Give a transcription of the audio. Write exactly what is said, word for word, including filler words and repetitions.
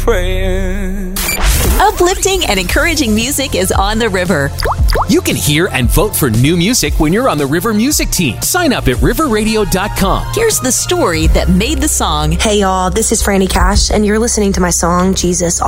praying. Uplifting and encouraging music is on the river. You can hear and vote for new music when you're on the River Music Team. Sign up at river radio dot com. Here's the story that made the song. Hey y'all, this is Franny Cash, and you're listening to my song, Jesus